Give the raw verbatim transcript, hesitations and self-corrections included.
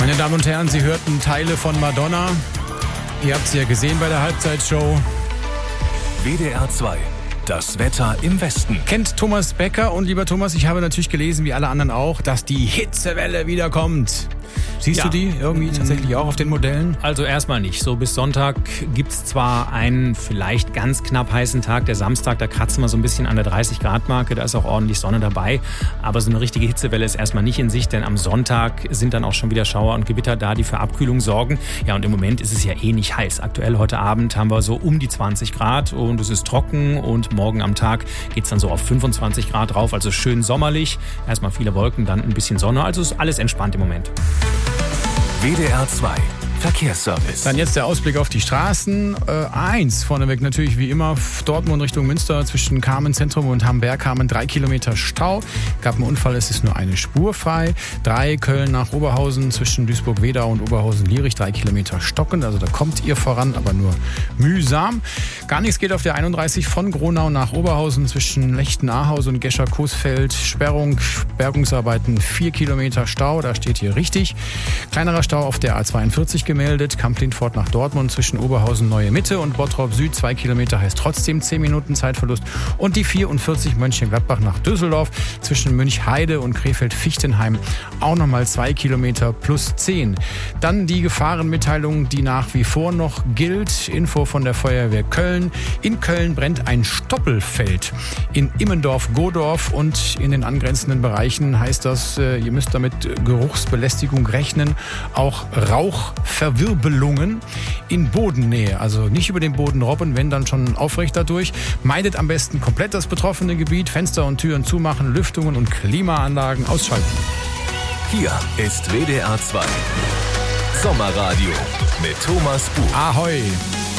Meine Damen und Herren, Sie hörten Teile von Madonna. Ihr habt sie ja gesehen bei der Halbzeitshow. W D R zwei. Das Wetter im Westen. Kennt Thomas Becker. Und lieber Thomas, ich habe natürlich gelesen, wie alle anderen auch, dass die Hitzewelle wieder kommt. Siehst ja. du die irgendwie tatsächlich auch auf den Modellen? Also erstmal nicht. So bis Sonntag gibt es zwar einen vielleicht ganz knapp heißen Tag, der Samstag, da kratzen wir so ein bisschen an der dreißig Grad Marke, da ist auch ordentlich Sonne dabei. Aber so eine richtige Hitzewelle ist erstmal nicht in Sicht, denn am Sonntag sind dann auch schon wieder Schauer und Gewitter da, die für Abkühlung sorgen. Ja, und im Moment ist es ja eh nicht heiß. Aktuell heute Abend haben wir so um die zwanzig Grad und es ist trocken und morgen am Tag geht es dann so auf fünfundzwanzig Grad rauf, also schön sommerlich. Erstmal viele Wolken, dann ein bisschen Sonne, also ist alles entspannt im Moment. W D R zwei Verkehrsservice. Dann jetzt der Ausblick auf die Straßen. Äh, eins vorneweg natürlich wie immer Dortmund Richtung Münster zwischen Kamen Zentrum und Hamberg-Kamen drei Kilometer Stau. Gab einen Unfall, es ist nur eine Spur frei. Drei Köln nach Oberhausen zwischen Duisburg-Wedau und Oberhausen-Lierich drei Kilometer stockend. Also da kommt ihr voran, aber nur mühsam. Gar nichts geht auf der einunddreißig von Gronau nach Oberhausen zwischen Lechten-Ahaus und Gescher-Coesfeld. Sperrung, Bergungsarbeiten vier Kilometer Stau. Da steht hier richtig. Kleinerer Stau auf der A zweiundvierzig gemeldet. Kamp-Lindfort nach Dortmund zwischen Oberhausen Neue Mitte und Bottrop Süd. Zwei Kilometer heißt trotzdem zehn Minuten Zeitverlust. Und die vierundvierzig Mönchengladbach nach Düsseldorf zwischen Münchheide und Krefeld-Fichtenheim auch nochmal zwei Kilometer plus zehn. Dann die Gefahrenmitteilung, die nach wie vor noch gilt. Info von der Feuerwehr Köln. In Köln brennt ein Stoppelfeld. In Immendorf-Godorf und in den angrenzenden Bereichen heißt das, ihr müsst damit Geruchsbelästigung rechnen. Auch Rauchverwirbelungen in Bodennähe. Also nicht über den Boden robben, wenn dann schon aufrecht dadurch. Meidet am besten komplett das betroffene Gebiet. Fenster und Türen zumachen, Lüftungen und Klimaanlagen ausschalten. Hier ist W D R zwei Sommerradio mit Thomas Buch. Ahoi!